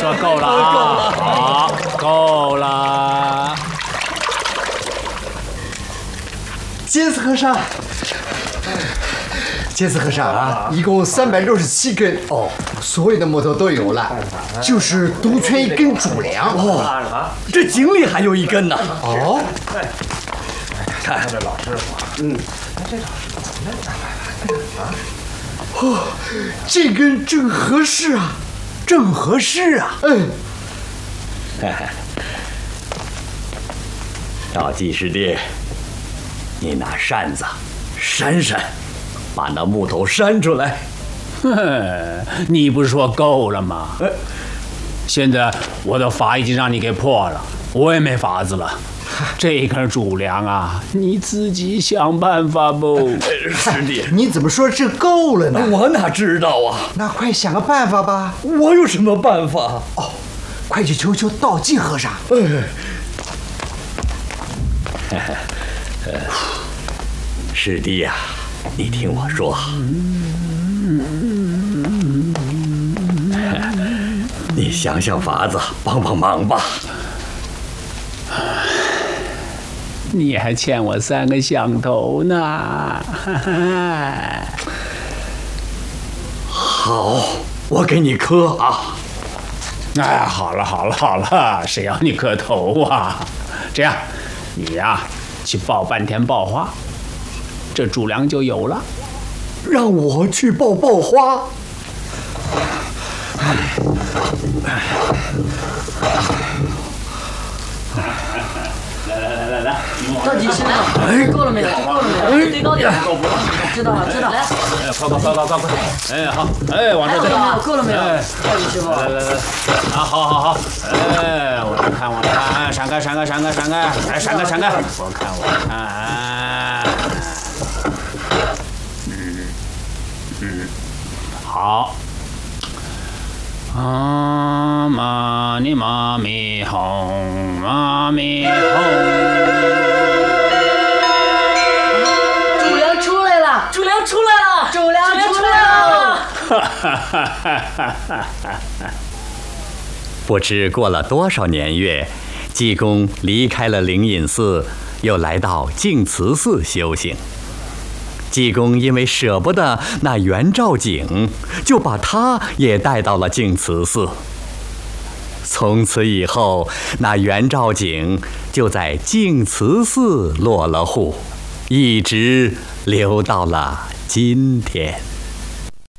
说够了啊！好，够了。 金丝和尚，金丝和尚啊，一共367根哦，所有的木头都有了，就是独缺一根主梁哦。这井里还有一根呢。 哦， 看这老师傅， 哦，这根正合适啊， 正合适啊。 赵济师弟，你拿扇子扇扇，把那木头扇出来。 哼，你不是说够了吗？现在我的法已经让你给破了，我也没法子了。这根主梁啊，你自己想办法不？ 师弟， 你怎么说这够了呢？ 我哪知道啊？ 那快想个办法吧。 我有什么办法？ 哦，快去求求道济和尚。 师弟呀，你听我说，你想想法子，帮帮忙吧。 你还欠我3个响头呢。 好，我给你磕啊。 哎，好了，谁要你磕头啊？这样，你呀，去抱半天爆花，这主梁就有了。 让我去抱花。 来， 到底是够了没有？最高点。知道了。来， 快！好，往这走。 够了没有？赵济师傅。 来，啊，好。我看，闪开，来，闪开，我看。好。妈咪妈咪哄，妈咪哄。 主梁出来了！ 不知过了多少年月，济公离开了灵隐寺，又来到净慈寺修行。济公因为舍不得那元照井，就把他也带到了净慈寺。从此以后，那元照井就在净慈寺落了户，一直留到了今天。